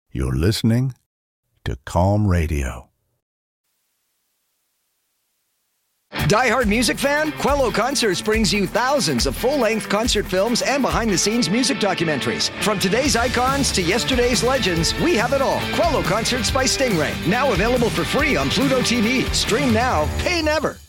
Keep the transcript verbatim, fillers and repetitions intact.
You're listening to Calm Radio. Die Hard music fan? Quello Concerts brings you thousands of full-length concert films and behind-the-scenes music documentaries. From today's icons to yesterday's legends, we have it all. Quello Concerts by Stingray. Now available for free on Pluto T V. Stream now, pay never.